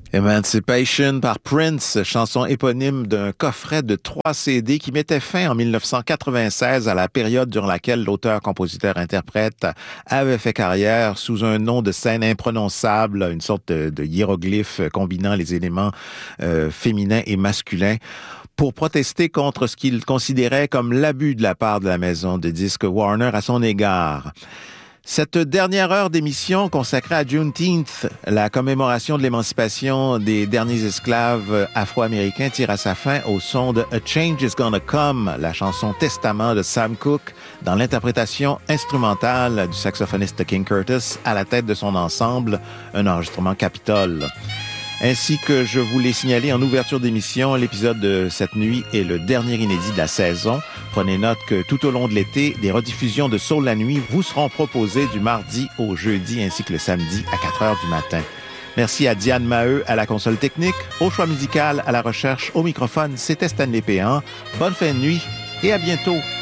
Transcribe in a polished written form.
Emancipation par Prince, chanson éponyme d'un coffret de 3 CD qui mettait fin en 1996 à la période durant laquelle l'auteur-compositeur-interprète avait fait carrière sous un nom de scène imprononçable, une sorte de hiéroglyphe combinant les éléments féminins et masculins, pour protester contre ce qu'il considérait comme l'abus de la part de la maison de disques Warner à son égard. Cette dernière heure d'émission consacrée à Juneteenth, la commémoration de l'émancipation des derniers esclaves afro-américains, tire à sa fin au son de A Change is Gonna Come, la chanson Testament de Sam Cooke, dans l'interprétation instrumentale du saxophoniste King Curtis à la tête de son ensemble, un enregistrement Capitol. Ainsi que je vous l'ai signalé en ouverture d'émission, l'épisode de cette nuit est le dernier inédit de la saison. Prenez note que tout au long de l'été, des rediffusions de Soul la nuit vous seront proposées du mardi au jeudi ainsi que le samedi à 4 heures du matin. Merci à Diane Maheu à la console technique, au choix musical, à la recherche, au microphone. C'était Stanley Péan. Bonne fin de nuit et à bientôt.